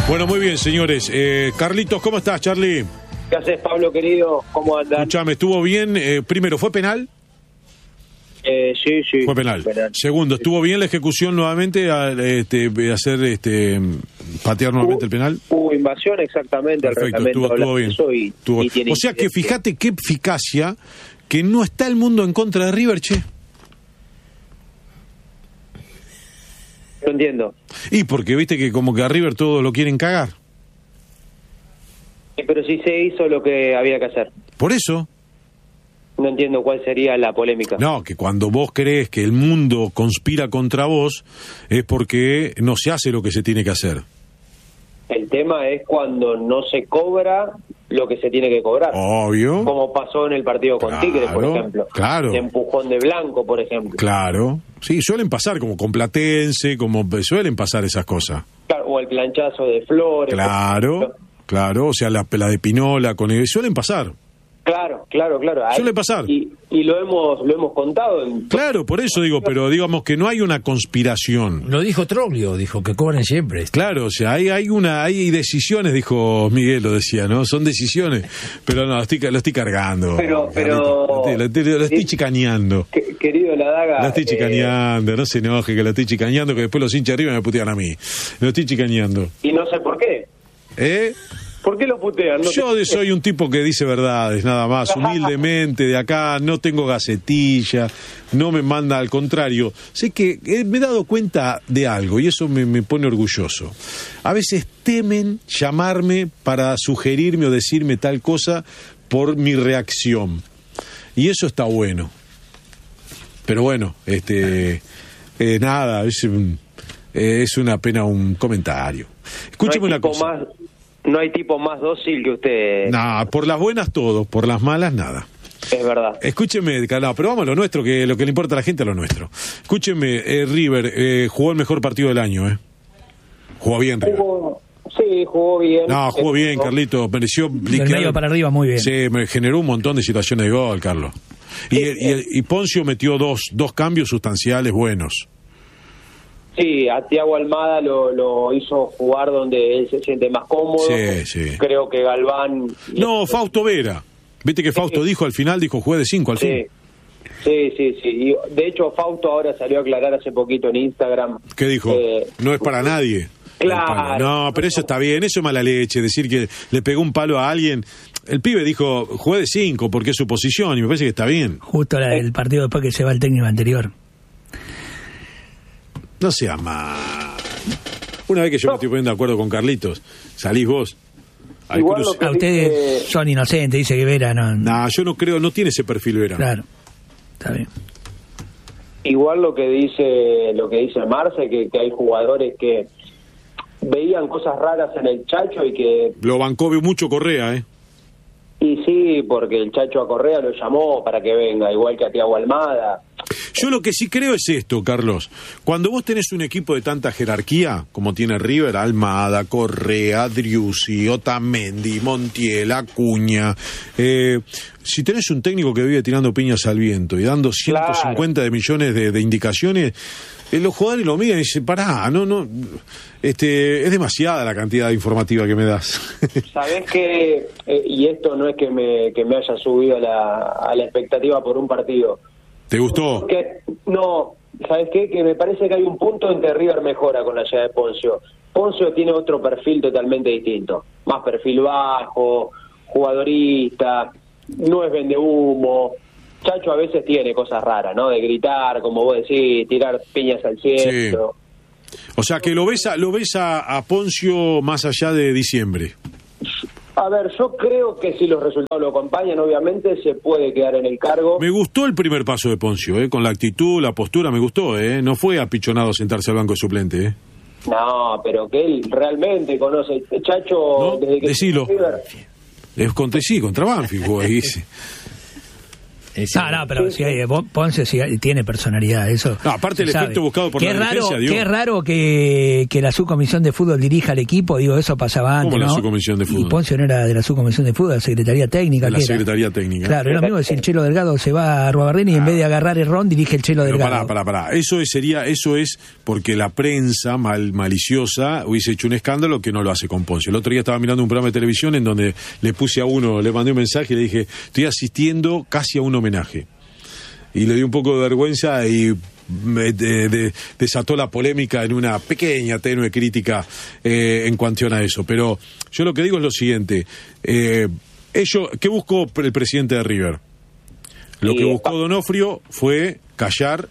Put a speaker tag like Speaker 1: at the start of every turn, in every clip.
Speaker 1: Bueno, muy bien, señores. Carlitos, ¿cómo estás, Charlie?
Speaker 2: ¿Qué haces, Pablo, querido? ¿Cómo andas?
Speaker 1: Escuchame, ¿estuvo bien? Primero, ¿fue penal?
Speaker 2: Sí.
Speaker 1: Fue penal. Segundo, ¿estuvo bien la ejecución nuevamente hacer patear nuevamente el penal?
Speaker 2: Hubo invasión, exactamente.
Speaker 1: Perfecto, estuvo bien. O sea que fíjate qué eficacia, que no está el mundo en contra de River, che.
Speaker 2: No entiendo.
Speaker 1: Y porque viste que como que a River todo lo quieren cagar.
Speaker 2: Pero sí se hizo lo que había que hacer.
Speaker 1: Por eso.
Speaker 2: No entiendo cuál sería la polémica.
Speaker 1: No, que cuando vos crees que el mundo conspira contra vos, es porque no se hace lo que se tiene que hacer.
Speaker 2: El tema es cuando no se cobra lo que se tiene que cobrar.
Speaker 1: Obvio.
Speaker 2: Como pasó en el partido con Tigre, por ejemplo.
Speaker 1: Claro.
Speaker 2: El empujón de Blanco, por ejemplo.
Speaker 1: Claro. Sí, suelen pasar, como con Platense, suelen pasar esas cosas.
Speaker 2: Claro, o el planchazo de Flores.
Speaker 1: Claro, o sea, la de Pinola, suelen pasar.
Speaker 2: Claro.
Speaker 1: Suele pasar.
Speaker 2: Y lo hemos contado.
Speaker 1: Claro, por eso digo, pero digamos que no hay una conspiración.
Speaker 3: Lo dijo Troglio, dijo que cobren siempre.
Speaker 1: Claro, o sea, hay decisiones, dijo Miguel, lo decía, ¿no? Son decisiones, pero no, lo estoy cargando.
Speaker 2: Pero
Speaker 1: lo estoy chicaneando.
Speaker 2: Querido Ladaga.
Speaker 1: La estoy chicaneando, no se enoje que la estoy chicaneando, que después los hinchas arriba me putean a mí. Lo estoy chicaneando.
Speaker 2: Y no sé por qué. ¿Por qué lo putean?
Speaker 1: Yo soy un tipo que dice verdades, nada más, humildemente, de acá, no tengo gacetilla, no me manda, al contrario. Sé que me he dado cuenta de algo y eso me pone orgulloso. A veces temen llamarme para sugerirme o decirme tal cosa por mi reacción. Y eso está bueno. Pero bueno, nada, es una pena un comentario. Escúcheme una cosa.
Speaker 2: No hay tipo más dócil que usted.
Speaker 1: No, por las buenas todo, por las malas nada.
Speaker 2: Es verdad.
Speaker 1: Escúcheme, no, pero vamos a lo nuestro, que lo que le importa a la gente es lo nuestro. Escúcheme, River jugó el mejor partido del año, Jugó bien, River.
Speaker 2: Jugó bien.
Speaker 1: No, jugó bien, Carlito, mereció...
Speaker 3: Del medio para arriba, muy bien.
Speaker 1: Sí, me generó un montón de situaciones de gol, Carlos. Y Poncio metió dos cambios sustanciales buenos.
Speaker 2: Sí, a Thiago Almada lo hizo jugar donde él se siente más cómodo.
Speaker 1: Sí.
Speaker 2: Creo que Galván...
Speaker 1: No, Fausto Vera. Viste que Fausto dijo al final, jugué de 5 al fin.
Speaker 2: Sí. Y de hecho, Fausto ahora salió a aclarar hace poquito en Instagram.
Speaker 1: ¿Qué dijo? No es para nadie.
Speaker 2: Claro.
Speaker 1: No, pero eso está bien, eso es mala leche, decir que le pegó un palo a alguien. El pibe dijo, jugué de 5 porque es su posición y me parece que está bien.
Speaker 3: Justo el partido después que se va el técnico anterior.
Speaker 1: No seas mal. Una vez que yo me estoy poniendo de acuerdo con Carlitos, salís vos.
Speaker 3: Igual a ustedes son inocentes, dice que Vera no...
Speaker 1: No, yo no creo, no tiene ese perfil Vera.
Speaker 3: Claro, está bien.
Speaker 2: Igual lo que dice Marce, que hay jugadores que veían cosas raras en el Chacho y que...
Speaker 1: Lo bancó mucho Correa,
Speaker 2: Y sí, porque el Chacho a Correa lo llamó para que venga, igual que a Thiago Almada.
Speaker 1: Yo lo que sí creo es esto, Carlos. Cuando vos tenés un equipo de tanta jerarquía, como tiene River, Almada, Correa, Driussi, Otamendi, Montiel, Acuña, si tenés un técnico que vive tirando piñas al viento y dando 150 millones de indicaciones, los jugadores lo miran y dicen, pará, no, es demasiada la cantidad informativa que me das.
Speaker 2: Sabés que, y esto no es que me haya subido a la expectativa por un partido.
Speaker 1: ¿Te gustó?
Speaker 2: No, ¿sabés qué? Que me parece que hay un punto en que River mejora con la llegada de Poncio. Poncio tiene otro perfil totalmente distinto. Más perfil bajo, jugadorista, no es vendehumo. Chacho a veces tiene cosas raras, ¿no? De gritar, como vos decís, tirar piñas al cielo.
Speaker 1: Sí. O sea, que lo ves a Poncio más allá de diciembre.
Speaker 2: A ver, yo creo que si los resultados lo acompañan, obviamente se puede quedar en el cargo.
Speaker 1: Me gustó el primer paso de Poncio, con la actitud, la postura, me gustó, no fue apichonado sentarse al banco de suplente,
Speaker 2: No, pero que él realmente conoce. Chacho,
Speaker 1: ¿no?
Speaker 2: Desde que...
Speaker 1: Decilo. Es contra Banfield, jugó ahí.
Speaker 3: No, pero sí, Ponce sí, tiene personalidad, eso.
Speaker 1: No, aparte el efecto buscado por la dirigencia,
Speaker 3: Qué raro que la subcomisión de fútbol dirija al equipo, digo, eso pasaba antes,
Speaker 1: ¿Cómo
Speaker 3: ¿no?
Speaker 1: la subcomisión de fútbol?
Speaker 3: Y Ponce no era de la subcomisión de fútbol, la Secretaría Técnica.
Speaker 1: La Secretaría Técnica.
Speaker 3: Claro, es lo mismo decir Chelo Delgado se va a Arruabarrena y en vez de agarrar el ron dirige el Chelo Delgado.
Speaker 1: Pará. Eso es porque la prensa maliciosa hubiese hecho un escándalo que no lo hace con Ponce. El otro día estaba mirando un programa de televisión en donde le puse a uno, le mandé un mensaje y le dije, estoy asistiendo casi a un homenaje. Y le di un poco de vergüenza y desató la polémica en una pequeña, tenue crítica en cuestión a eso. Pero yo lo que digo es lo siguiente. ¿Qué buscó el presidente de River? Lo que buscó Donofrio fue callar...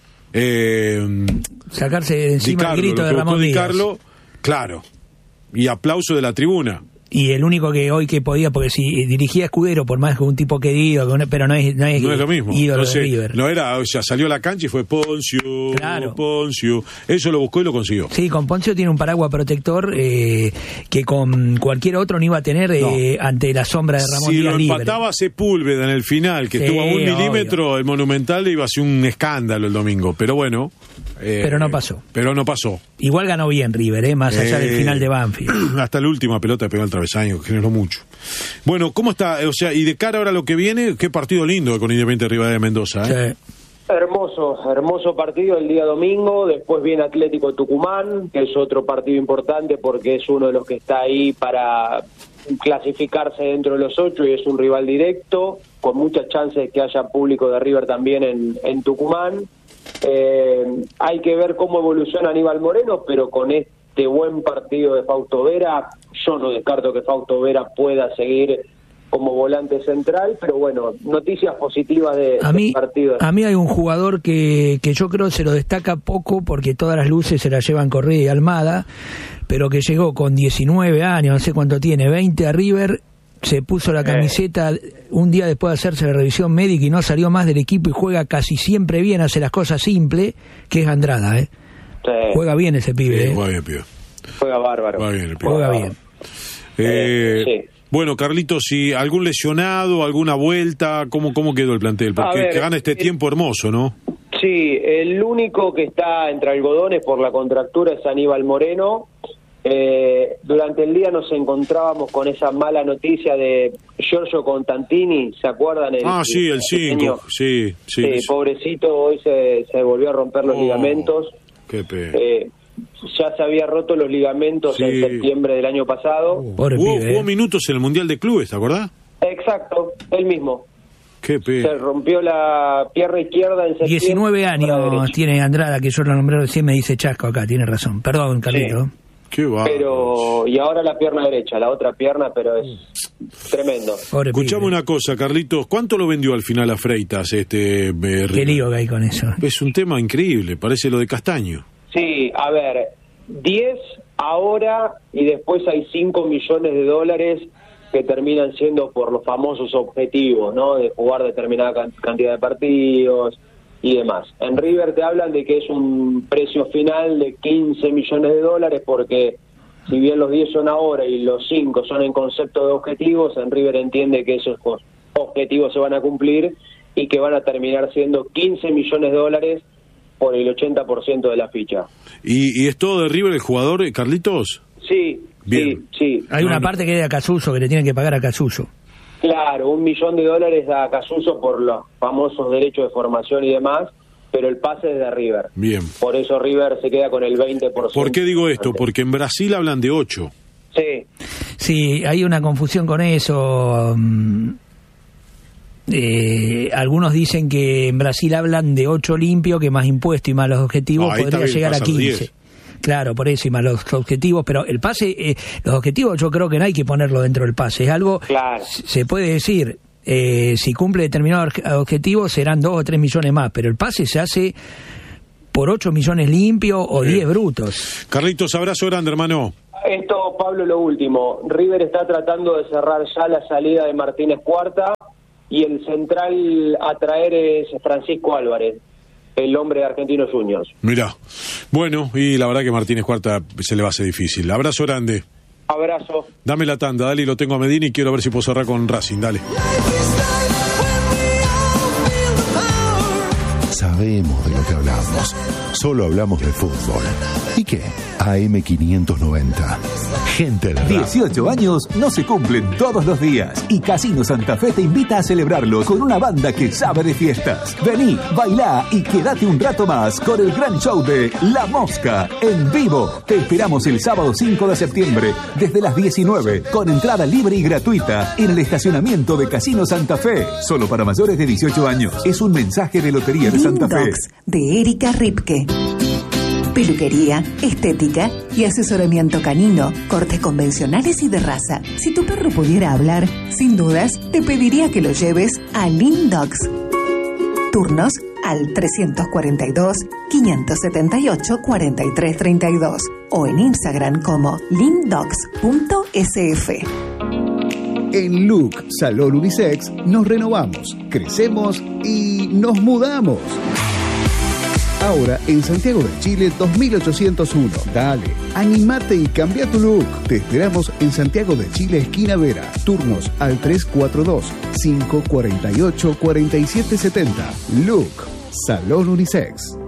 Speaker 3: sacarse de encima el grito de Ramón Díaz.
Speaker 1: Claro. Y aplauso de la tribuna.
Speaker 3: Y el único que hoy que podía, porque si dirigía Escudero, por más que un tipo querido, pero no es
Speaker 1: lo mismo.
Speaker 3: Ídolo de River.
Speaker 1: No era, o sea, salió a la cancha y fue Poncio, claro. Poncio. Eso lo buscó y lo consiguió.
Speaker 3: Sí, con Poncio tiene un paraguas protector que con cualquier otro no iba a tener ante la sombra de Ramón Díaz.
Speaker 1: Si lo empataba Sepúlveda en el final, que estuvo a 1 milímetro, obvio. El Monumental iba a ser un escándalo el domingo. Pero bueno.
Speaker 3: Pero no pasó.
Speaker 1: Igual
Speaker 3: ganó bien River, más allá del final de Banfield.
Speaker 1: Hasta la última pelota pegó al travesaño, generó mucho. Bueno, ¿cómo está? O sea, y de cara ahora a lo que viene, qué partido lindo con Independiente Rivadavia de Mendoza, ¿eh?
Speaker 3: Sí.
Speaker 2: Hermoso partido el día domingo. Después viene Atlético Tucumán, que es otro partido importante porque es uno de los que está ahí para clasificarse dentro de los 8 y es un rival directo, con muchas chances de que haya público de River también en Tucumán. Hay que ver cómo evoluciona Aníbal Moreno, pero con este buen partido de Fausto Vera, yo no descarto que Fausto Vera pueda seguir como volante central, pero bueno, noticias positivas del partido.
Speaker 3: A mí hay un jugador que yo creo se lo destaca poco porque todas las luces se las llevan Correa y Almada, pero que llegó con 19 años, no sé cuánto tiene, 20 a River, se puso la camiseta un día después de hacerse la revisión médica y no salió más del equipo y juega casi siempre bien, hace las cosas simples, que es Andrada, ¿eh?
Speaker 2: Sí.
Speaker 3: Juega bien ese pibe,
Speaker 1: Juega bien, pibe.
Speaker 2: Juega bárbaro.
Speaker 3: Juega bien.
Speaker 2: Sí.
Speaker 1: Bueno, Carlitos, si algún lesionado, alguna vuelta, ¿cómo quedó el plantel? Porque que gana este tiempo hermoso, ¿no?
Speaker 2: Sí, el único que está entre algodones por la contractura es Aníbal Moreno. Durante el día nos encontrábamos con esa mala noticia de Giorgio Contantini, ¿se acuerdan?
Speaker 1: Sí, el 5, sí.
Speaker 2: Pobrecito, hoy se volvió a romper los ligamentos.
Speaker 1: Qué pena.
Speaker 2: Ya se había roto los ligamentos en septiembre del año pasado.
Speaker 1: Jugó minutos en el Mundial de Clubes, ¿te acordás?
Speaker 2: Exacto, él mismo.
Speaker 1: Qué pena.
Speaker 2: Se rompió la pierna izquierda en septiembre.
Speaker 3: 19 años tiene Andrada, que yo lo nombré recién, me dice Chasco acá, tiene razón. Perdón, Carlito.
Speaker 2: Sí.
Speaker 1: Qué
Speaker 2: pero y ahora la pierna derecha, la otra pierna, pero es tremendo.
Speaker 1: Escuchame una cosa, Carlitos, ¿cuánto lo vendió al final a Freitas?
Speaker 3: Qué lío que hay con eso.
Speaker 1: Es un tema increíble, parece lo de Castaño.
Speaker 2: Sí, a ver, 10 ahora y después hay 5 millones de dólares que terminan siendo por los famosos objetivos, ¿no? De jugar determinada cantidad de partidos y demás. En River te hablan de que es un precio final de 15 millones de dólares porque si bien los 10 son ahora y los 5 son en concepto de objetivos, en River entiende que esos objetivos se van a cumplir y que van a terminar siendo 15 millones de dólares por el 80% de la ficha.
Speaker 1: ¿Y es todo de River el jugador, Carlitos?
Speaker 2: Sí,
Speaker 1: bien.
Speaker 2: Sí.
Speaker 3: Hay una parte que es de Acasuso, que le tienen que pagar a Acasuso.
Speaker 2: Claro, $1 millón a Acasuso por los famosos derechos de formación y demás, pero el pase es de River.
Speaker 1: Bien.
Speaker 2: Por eso River se queda con el 20%.
Speaker 1: ¿Por qué digo esto? Porque en Brasil hablan de 8.
Speaker 2: Sí.
Speaker 3: Sí, hay una confusión con eso. Algunos dicen que en Brasil hablan de 8 limpio, que más impuesto y más los objetivos podría llegar a 15. 10. Claro, por eso, y más los objetivos, pero el pase, los objetivos yo creo que no hay que ponerlo dentro del pase, es algo,
Speaker 2: claro.
Speaker 3: Se puede decir, si cumple determinados objetivos serán 2 o 3 millones más, pero el pase se hace por 8 millones limpios o 10 brutos.
Speaker 1: Carlitos, abrazo grande, hermano.
Speaker 2: Esto, Pablo, lo último, River está tratando de cerrar ya la salida de Martínez Cuarta y el central a traer es Francisco Álvarez, el hombre de Argentinos Juniors.
Speaker 1: Mirá, bueno, y la verdad que Martínez Cuarta se le va a hacer difícil. Abrazo grande.
Speaker 2: Abrazo.
Speaker 1: Dame la tanda, dale, y lo tengo a Medina y quiero ver si puedo cerrar con Racing, dale.
Speaker 4: sabemos de lo que hablamos. Solo hablamos de fútbol. ¿Y qué? AM590. Gente de radio.
Speaker 5: 18 años no se cumplen todos los días. Y Casino Santa Fe te invita a celebrarlo con una banda que sabe de fiestas. Vení, bailá y quédate un rato más con el gran show de La Mosca en vivo. Te esperamos el sábado 5 de septiembre desde las 19 con entrada libre y gratuita en el estacionamiento de Casino Santa Fe. Solo para mayores de 18 años. Es un mensaje de Lotería de Santa Fe.
Speaker 6: Dogs de Erika Ripke. Peluquería, estética y asesoramiento canino, cortes convencionales y de raza. Si tu perro pudiera hablar, sin dudas, te pediría que lo lleves a Lean Dogs. Turnos al 342-578-4332 o en Instagram como leandogs.sf.
Speaker 7: En Look Salón Unisex nos renovamos, crecemos y nos mudamos. Ahora en Santiago de Chile 2801. Dale, animate y cambia tu look. Te esperamos en Santiago de Chile, esquina Vera. Turnos al 342-548-4770. Look Salón Unisex.